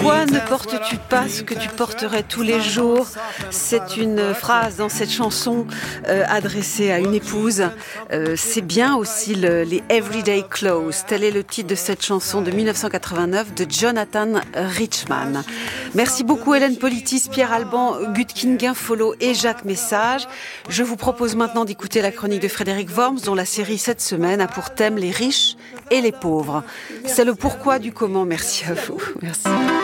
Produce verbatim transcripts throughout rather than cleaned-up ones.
Pourquoi ne portes-tu pas ce que tu porterais tous les jours? C'est une phrase dans cette chanson euh, adressée à une épouse. Euh, c'est bien aussi le, les Everyday Clothes. Tel est le titre de cette chanson de dix-neuf cent quatre-vingt-neuf de Jonathan Richman. Merci beaucoup Hélène Politis, Pierre Alban, Gutkin Guinfolo et Jacques Message. Je vous propose maintenant d'écouter la chronique de Frédéric Worms, dont la série cette semaine a pour thème les riches et les pauvres. C'est le pourquoi du comment. Merci à vous. Merci.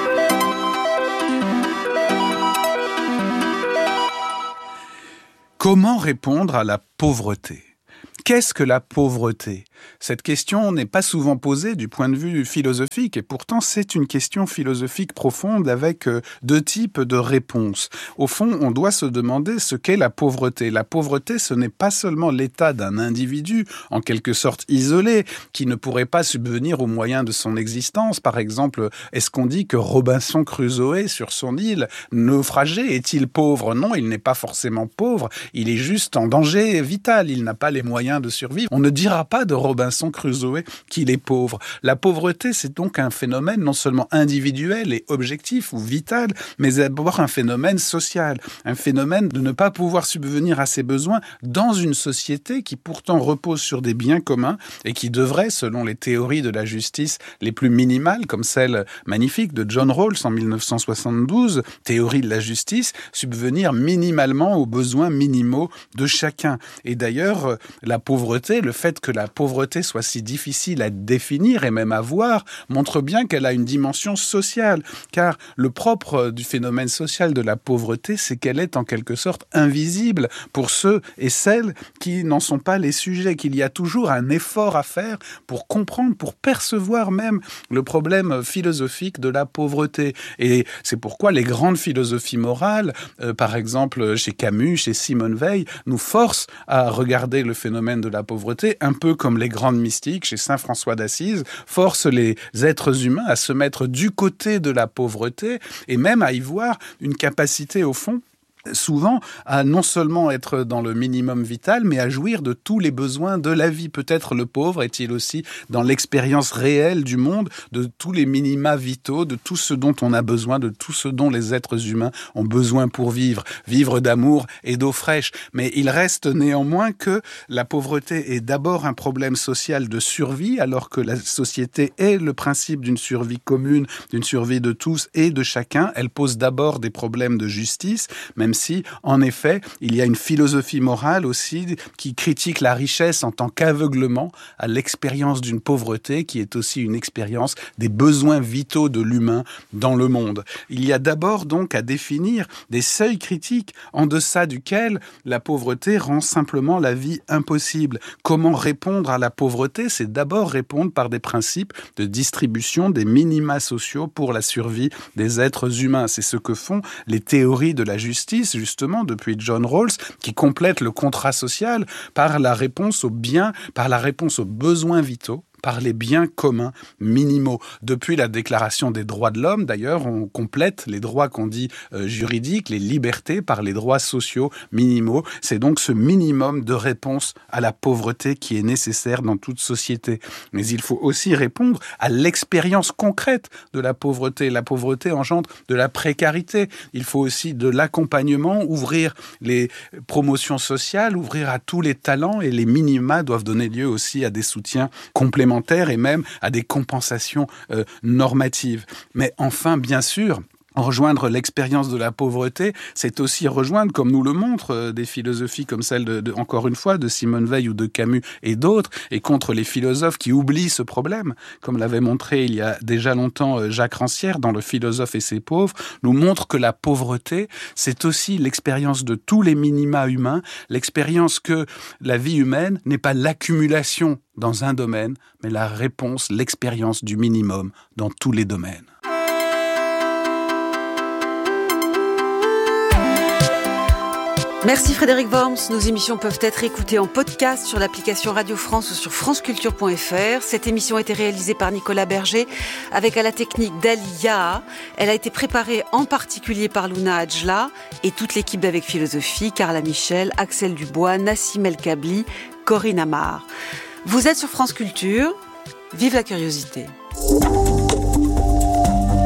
Comment répondre à la pauvreté ? Qu'est-ce que la pauvreté ? Cette question n'est pas souvent posée du point de vue philosophique et pourtant c'est une question philosophique profonde avec deux types de réponses. Au fond, on doit se demander ce qu'est la pauvreté. La pauvreté, ce n'est pas seulement l'état d'un individu, en quelque sorte isolé, qui ne pourrait pas subvenir aux moyens de son existence. Par exemple, est-ce qu'on dit que Robinson Crusoe, sur son île, naufragé, est-il pauvre ? Non, il n'est pas forcément pauvre, il est juste en danger vital, il n'a pas les moyens de survivre. On ne dira pas de Robinson Crusoe qu'il est pauvre. La pauvreté, c'est donc un phénomène non seulement individuel et objectif ou vital, mais d'abord un phénomène social, un phénomène de ne pas pouvoir subvenir à ses besoins dans une société qui pourtant repose sur des biens communs et qui devrait, selon les théories de la justice les plus minimales, comme celle magnifique de John Rawls en dix-neuf cent soixante-douze, théorie de la justice, subvenir minimalement aux besoins minimaux de chacun. Et d'ailleurs, la pauvreté, le fait que la pauvreté soit si difficile à définir et même à voir, montre bien qu'elle a une dimension sociale. Car le propre du phénomène social de la pauvreté, c'est qu'elle est en quelque sorte invisible pour ceux et celles qui n'en sont pas les sujets, qu'il y a toujours un effort à faire pour comprendre, pour percevoir même le problème philosophique de la pauvreté. Et c'est pourquoi les grandes philosophies morales, euh, par exemple chez Camus, chez Simone Weil, nous forcent à regarder le phénomène de la pauvreté un peu comme les grandes mystiques chez saint François d'Assise, forcent les êtres humains à se mettre du côté de la pauvreté et même à y voir une capacité au fond souvent à non seulement être dans le minimum vital, mais à jouir de tous les besoins de la vie. Peut-être le pauvre est-il aussi dans l'expérience réelle du monde, de tous les minima vitaux, de tout ce dont on a besoin, de tout ce dont les êtres humains ont besoin pour vivre, vivre d'amour et d'eau fraîche. Mais il reste néanmoins que la pauvreté est d'abord un problème social de survie, alors que la société est le principe d'une survie commune, d'une survie de tous et de chacun. Elle pose d'abord des problèmes de justice, même si, en effet, il y a une philosophie morale aussi qui critique la richesse en tant qu'aveuglement à l'expérience d'une pauvreté qui est aussi une expérience des besoins vitaux de l'humain dans le monde. Il y a d'abord donc à définir des seuils critiques en deçà duquel la pauvreté rend simplement la vie impossible. Comment répondre à la pauvreté ? C'est d'abord répondre par des principes de distribution des minima sociaux pour la survie des êtres humains. C'est ce que font les théories de la justice, justement, depuis John Rawls, qui complète le contrat social par la réponse aux biens, par la réponse aux besoins vitaux, par les biens communs minimaux. Depuis la Déclaration des droits de l'homme, d'ailleurs, on complète les droits qu'on dit euh, juridiques, les libertés, par les droits sociaux minimaux. C'est donc ce minimum de réponse à la pauvreté qui est nécessaire dans toute société. Mais il faut aussi répondre à l'expérience concrète de la pauvreté. La pauvreté engendre de la précarité. Il faut aussi de l'accompagnement, ouvrir les promotions sociales, ouvrir à tous les talents, et les minima doivent donner lieu aussi à des soutiens complémentaires et même à des compensations euh, normatives. Mais enfin, bien sûr, rejoindre l'expérience de la pauvreté, c'est aussi rejoindre, comme nous le montrent euh, des philosophies comme celle, de, de, encore une fois, de Simone Weil ou de Camus et d'autres, et contre les philosophes qui oublient ce problème, comme l'avait montré il y a déjà longtemps euh, Jacques Rancière dans Le philosophe et ses pauvres, nous montre que la pauvreté, c'est aussi l'expérience de tous les minima humains, l'expérience que la vie humaine n'est pas l'accumulation dans un domaine, mais la réponse, l'expérience du minimum dans tous les domaines. Merci Frédéric Worms. Nos émissions peuvent être écoutées en podcast sur l'application Radio France ou sur franceculture point f r. Cette émission a été réalisée par Nicolas Berger avec à la technique Dali Yaha. Elle a été préparée en particulier par Luna Adjla et toute l'équipe d'Avec Philosophie, Carla Michel, Axel Dubois, Nassim El Kabli, Corinne Amar. Vous êtes sur France Culture. Vive la curiosité.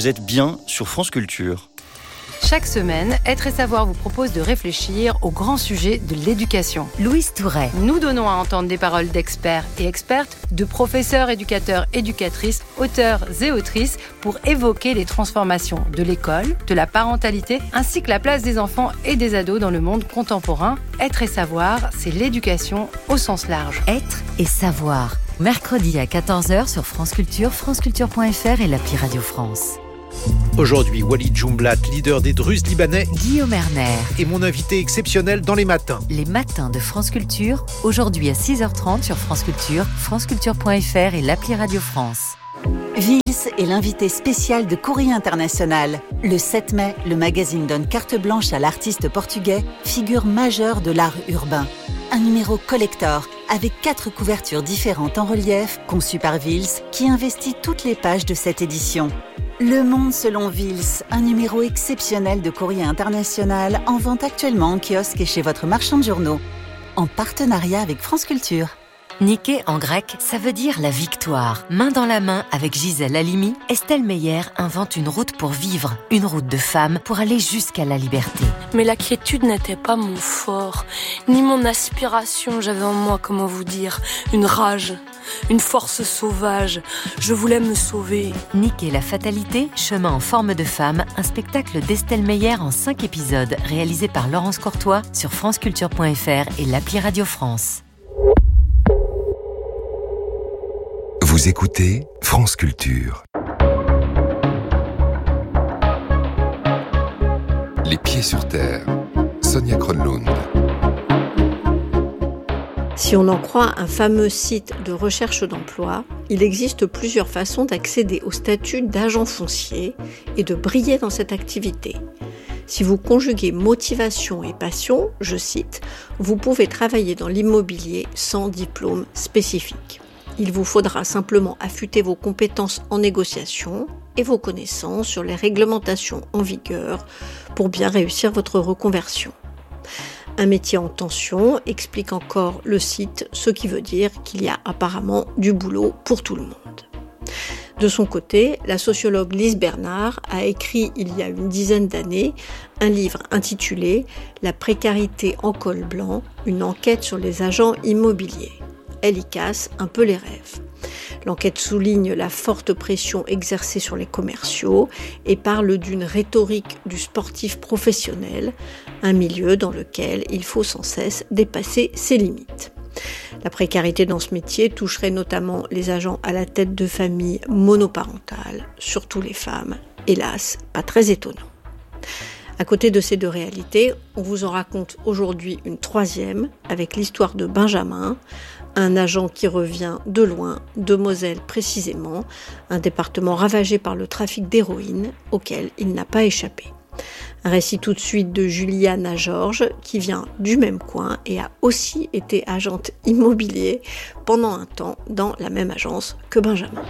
vous êtes bien sur France Culture. Chaque semaine, Être et Savoir vous propose de réfléchir au grand sujet de l'éducation. Louise Touret. Nous donnons à entendre des paroles d'experts et expertes, de professeurs, éducateurs, éducatrices, auteurs et autrices pour évoquer les transformations de l'école, de la parentalité, ainsi que la place des enfants et des ados dans le monde contemporain. Être et Savoir, c'est l'éducation au sens large. Être et Savoir. Mercredi à quatorze heures sur France Culture, franceculture point f r et l'appli Radio France. Aujourd'hui, Walid Jumblat, leader des Druzes libanais, Guillaume Erner est mon invité exceptionnel dans les matins. Les matins de France Culture, aujourd'hui à six heures trente sur France Culture, franceculture point f r et l'appli Radio France. Vils est l'invité spécial de Courrier International. Le sept mai, le magazine donne carte blanche à l'artiste portugais, figure majeure de l'art urbain. Un numéro collector avec quatre couvertures différentes en relief, conçues par Vils, qui investit toutes les pages de cette édition. Le Monde selon Vils, un numéro exceptionnel de Courrier International en vente actuellement en kiosque et chez votre marchand de journaux. En partenariat avec France Culture. Nike en grec, ça veut dire la victoire. Main dans la main avec Gisèle Halimi, Estelle Meyer invente une route pour vivre, une route de femme pour aller jusqu'à la liberté. Mais la quiétude n'était pas mon fort, ni mon aspiration. J'avais en moi, comment vous dire, une rage, une force sauvage. Je voulais me sauver. Nike et la fatalité, chemin en forme de femme, un spectacle d'Estelle Meyer en cinq épisodes, réalisé par Laurence Courtois sur franceculture point f r et l'appli Radio France. Vous écoutez France Culture. Les pieds sur terre. Sonia Kronlund. Si on en croit un fameux site de recherche d'emploi, il existe plusieurs façons d'accéder au statut d'agent foncier et de briller dans cette activité. Si vous conjuguez motivation et passion, je cite, vous pouvez travailler dans l'immobilier sans diplôme spécifique. Il vous faudra simplement affûter vos compétences en négociation et vos connaissances sur les réglementations en vigueur pour bien réussir votre reconversion. Un métier en tension, explique encore le site, ce qui veut dire qu'il y a apparemment du boulot pour tout le monde. De son côté, la sociologue Lise Bernard a écrit il y a une dizaine d'années un livre intitulé « La précarité en col blanc, une enquête sur les agents immobiliers ». Elle y casse un peu les rêves. L'enquête souligne la forte pression exercée sur les commerciaux et parle d'une rhétorique du sportif professionnel, un milieu dans lequel il faut sans cesse dépasser ses limites. La précarité dans ce métier toucherait notamment les agents à la tête de familles monoparentales, surtout les femmes, hélas, pas très étonnant. À côté de ces deux réalités, on vous en raconte aujourd'hui une troisième avec l'histoire de Benjamin, un agent qui revient de loin, de Moselle précisément, un département ravagé par le trafic d'héroïne auquel il n'a pas échappé. Un récit tout de suite de Juliana Georges qui vient du même coin et a aussi été agente immobilier pendant un temps dans la même agence que Benjamin.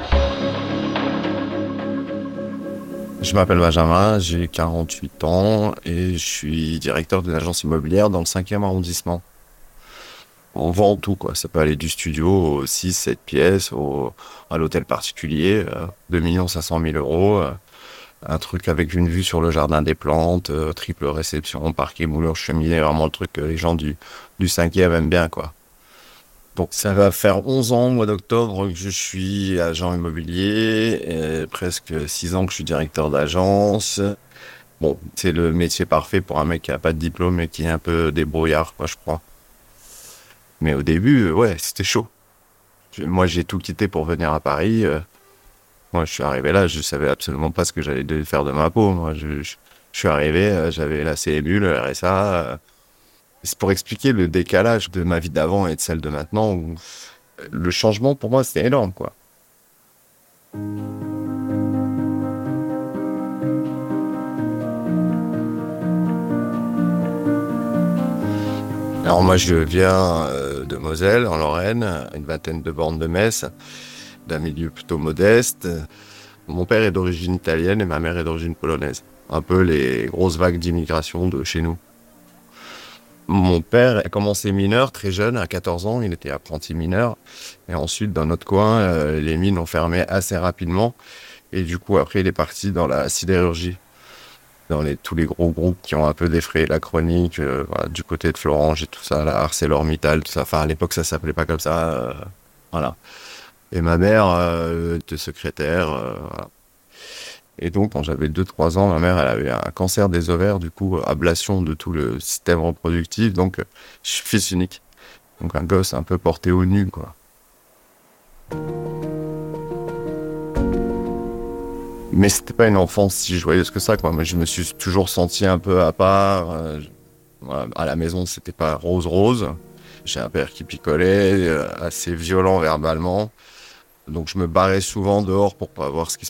Je m'appelle Benjamin, j'ai quarante-huit ans et je suis directeur d'une agence immobilière dans le cinquième arrondissement. On vend tout, quoi. Ça peut aller du studio aux six sept pièces, au, à l'hôtel particulier, euh, deux millions cinq cent mille euros, euh, un truc avec une vue sur le jardin des plantes, euh, triple réception, parquet, moulure, cheminée, vraiment le truc que les gens du, du cinquième aiment bien, quoi. Donc ça va faire onze ans au mois d'octobre que je suis agent immobilier, et presque six ans que je suis directeur d'agence. Bon, c'est le métier parfait pour un mec qui n'a pas de diplôme et qui est un peu débrouillard, quoi, je crois. Mais au début, ouais, c'était chaud. Je, moi, j'ai tout quitté pour venir à Paris. Euh, moi, je suis arrivé là, je savais absolument pas ce que j'allais faire de ma peau. Moi, je, je, je suis arrivé, euh, j'avais la C M U, le R S A. Euh, c'est pour expliquer le décalage de ma vie d'avant et de celle de maintenant. Où le changement, pour moi, c'était énorme, quoi. Alors moi, je viens euh, de Moselle, en Lorraine, à une vingtaine de bornes de Metz, d'un milieu plutôt modeste. Mon père est d'origine italienne et ma mère est d'origine polonaise. Un peu les grosses vagues d'immigration de chez nous. Mon père a commencé mineur très jeune, à quatorze ans, il était apprenti mineur. Et ensuite, dans notre coin, euh, les mines ont fermé assez rapidement. Et du coup, après, il est parti dans la sidérurgie, dans les, tous les gros groupes qui ont un peu défrayé la chronique, euh, voilà, du côté de Florange et tout ça, la ArcelorMittal, tout ça. Enfin, à l'époque, ça s'appelait pas comme ça. Euh, voilà. Et ma mère euh, était secrétaire. Euh, voilà. Et donc, quand j'avais deux trois ans, ma mère, elle avait un cancer des ovaires, du coup, ablation de tout le système reproductif. Donc, je suis fils unique. Donc, un gosse un peu porté au nu, quoi. Mais c'était pas une enfance si joyeuse que ça, quoi. Moi, je me suis toujours senti un peu à part. Euh, voilà. À la maison, c'était pas rose-rose. J'ai un père qui picolait, euh, assez violent verbalement. Donc, je me barrais souvent dehors pour pas voir ce qui se